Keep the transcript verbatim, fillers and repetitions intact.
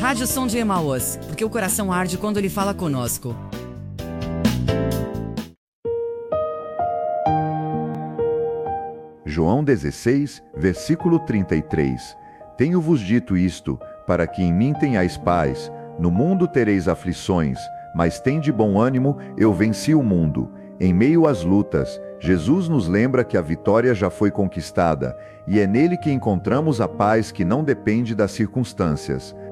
Rádio Som de Emaús, porque o coração arde quando ele fala conosco. João dezesseis, versículo trinta e três. Tenho-vos dito isto, para que em mim tenhais paz. No mundo tereis aflições, mas tende bom ânimo, eu venci o mundo. Em meio às lutas, Jesus nos lembra que a vitória já foi conquistada, e é nele que encontramos a paz que não depende das circunstâncias.